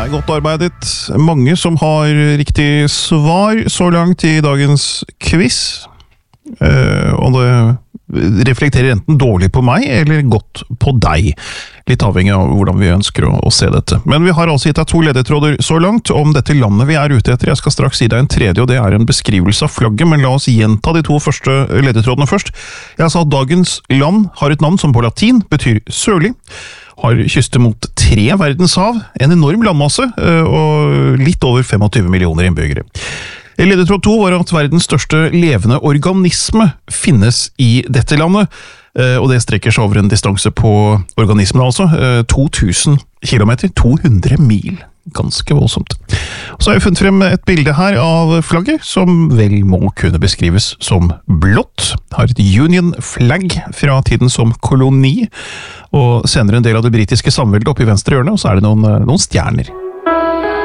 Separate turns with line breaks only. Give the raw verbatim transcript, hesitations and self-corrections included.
er godt arbeidet. Mange som har riktig svar så langt i dagens quiz. Uh, og det reflekterer enten dårlig på meg, eller godt på deg. Litt avhengig av hvordan vi ønsker å, å se dette. Men vi har altså gitt deg to ledetråder så langt om dette landet vi er ute etter. Jeg skal straks gi deg en tredje, og det er en beskrivelse av flagget, men la oss gjenta de to første ledetrådene først. Jeg sa at dagens land har et navn som på latin betyr sørlig, har kyster mot tre verdenshav, en enorm landmasse, og litt over tjuefem millioner innbyggere. Ledetråd to var at verdens største levende organisme finnes i dette landet, og det strekker seg over en distanse på organismen altså, to tusen kilometer, to hundre mil. Ganske voldsomt. Så har jeg funnet frem et bilde her av flagget, som vel må kunne beskrives som blått. Har et Union Flag fra tiden som koloni, og senere en del av det britiske samveldet oppe i venstre hjørne, og så er det noen, noen stjerner.